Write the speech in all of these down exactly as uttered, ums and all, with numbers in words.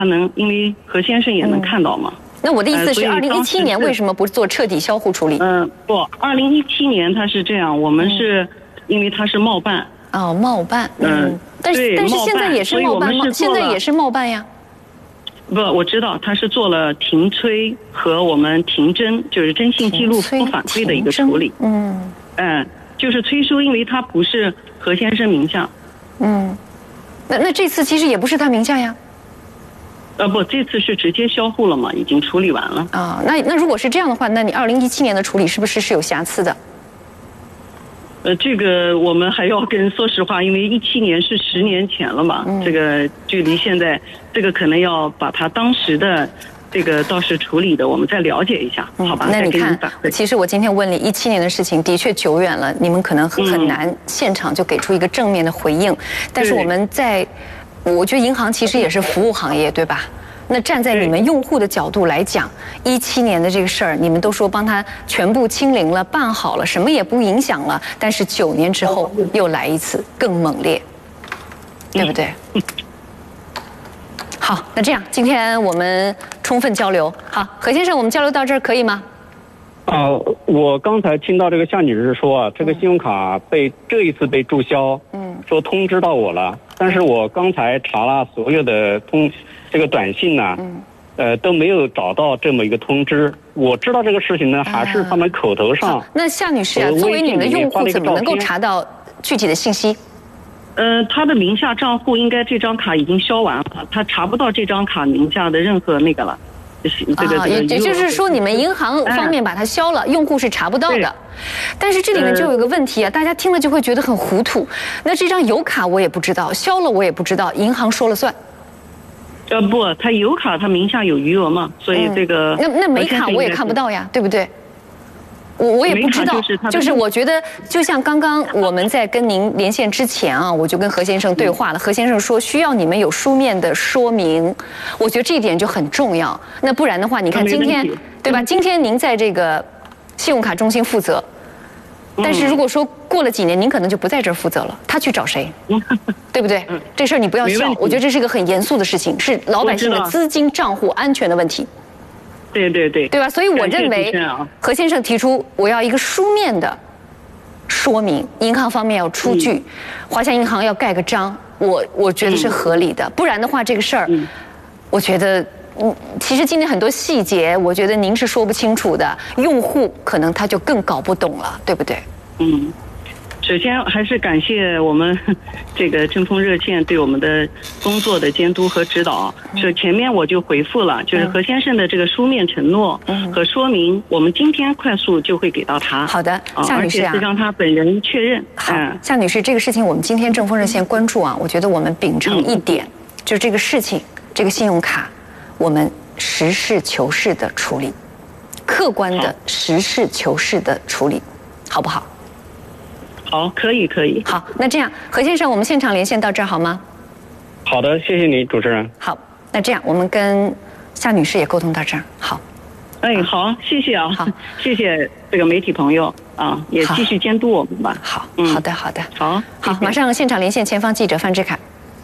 他能，因为何先生也能看到嘛。 嗯、那我的意思是，二零一七年为什么不做彻底销户处理？ 嗯、呃，不，二零一七年他是这样，我们是、嗯、因为他是冒办。 哦，冒办。嗯，但是但是现在也是冒办吗？现在也是冒办呀。 不，我知道他是做了停催和我们停征，就是征信记录不反馈的一个处理。 嗯嗯，就是催收，因为他不是何先生名下。 嗯，那那这次其实也不是他名下呀。 呃不，这次是直接销户了嘛，已经处理完了。 啊、哦，那那如果是这样的话，那你二零一七年的处理是不是是有瑕疵的？ 呃，这个我们还要跟，说实话，因为一七年是十年前了嘛，嗯、这个距离现在，这个可能要把它当时的这个倒是处理的，我们再了解一下，嗯、好吧？ 那你看，其实我今天问你一七年的事情，的确久远了，你们可能很很难现场就给出一个正面的回应。嗯、但是我们在，我觉得银行其实也是服务行业，对吧？那站在你们用户的角度来讲，一七年的这个事儿，你们都说帮他全部清零了、办好了，什么也不影响了。但是九年之后又来一次，更猛烈，对不对？好，那这样今天我们充分交流。好，何先生，我们交流到这儿可以吗？ 啊、呃，我刚才听到这个夏女士说啊，这个信用卡被、嗯、这一次被注销，嗯，说通知到我了，但是我刚才查了所有的通。这个短信呢，嗯，呃，都没有找到这么一个通知。我知道这个事情呢，还是他们口头上。 啊、那夏女士啊，作为你们的用户，怎么能够查到具体的信息？ 呃，他的名下账户应该这张卡已经销完了，他查不到这张卡名下的任何那个了。这个、 啊，也也就是说，你们银行方面把它销了，哎、用户是查不到的。但是这里面就有一个问题啊，呃、大家听了就会觉得很糊涂。那这张有卡我也不知道，销了我也不知道，银行说了算。 呃不，他有卡，他名下有余额嘛，所以这个、 嗯、那那没卡我也看不到呀，对不对？我我也不知道， 就是, 就是我觉得，就像刚刚我们在跟您连线之前啊，我就跟何先生对话了，何先生说需要你们有书面的说明，我觉得这一点就很重要。那不然的话，你看今天对吧？今天您在这个信用卡中心负责。但是如果说过了几年，您可能就不在这儿负责了，他去找谁，对不对？这事儿你不要笑，我觉得这是一个很严肃的事情，是老百姓的资金账户安全的问题。 对对对， 对吧？所以我认为何先生提出我要一个书面的说明，银行方面要出具，嗯、华夏银行要盖个章，我我觉得是合理的。嗯、不然的话，这个事儿，嗯、我觉得。嗯，其实今天很多细节，我觉得您是说不清楚的，用户可能他就更搞不懂了，对不对？ 嗯，首先还是感谢我们这个争锋热线对我们的工作的监督和指导。是、嗯、前面我就回复了，就是何先生的这个书面承诺和说明，我们今天快速就会给到他。 好的，夏女士啊， 而且是让他本人确认。 好，嗯、夏女士，这个事情我们今天争锋热线关注啊，我觉得我们秉承一点，嗯、就是这个事情，这个信用卡。我们实事求是的处理，客观的实事求是的处理，好不好？ 好，可以，可以。 好，那这样，何先生，我们现场连线到这儿好吗？ 好的，谢谢你，主持人。 好，那这样，我们跟夏女士也沟通到这儿。好。 哎，好，谢谢啊。 好， 谢谢这个媒体朋友啊，也继续监督我们吧。 好，嗯、好的，好的。 好， 好，马上现场连线前方记者范志凯。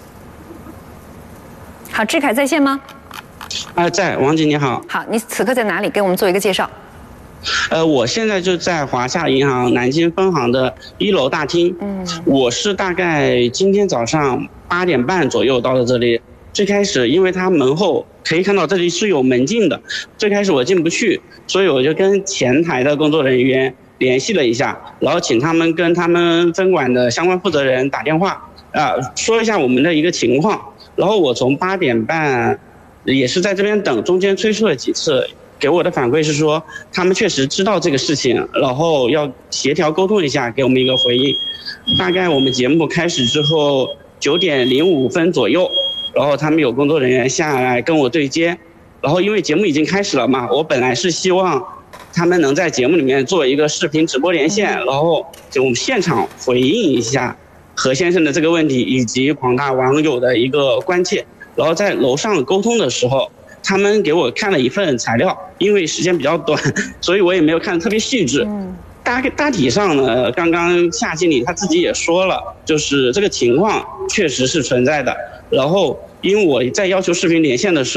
好，志凯在线吗？ 啊，在，王姐你好。 好，你此刻在哪里？给我们做一个介绍。 呃，我现在就在华夏银行南京分行的一楼大厅。嗯，我是大概今天早上八点半左右到了这里。最开始，因为它门后可以看到这里是有门禁的，最开始我进不去，所以我就跟前台的工作人员联系了一下，然后请他们跟他们分管的相关负责人打电话，啊、呃，说一下我们的一个情况。然后我从八点半。也是在这边等，中间催促了几次，给我的反馈是说他们确实知道这个事情，然后要协调沟通一下，给我们一个回应。大概我们节目开始之后九点零五分左右，然后他们有工作人员下来跟我对接，然后因为节目已经开始了嘛，我本来是希望他们能在节目里面做一个视频直播连线，然后就我们现场回应一下何先生的这个问题以及广大网友的一个关切。然后在楼上沟通的时候，他们给我看了一份材料，因为时间比较短，所以我也没有看得特别细致。嗯，大大体上呢，刚刚夏经理他自己也说了，就是这个情况确实是存在的。然后因为我在要求视频连线的时候。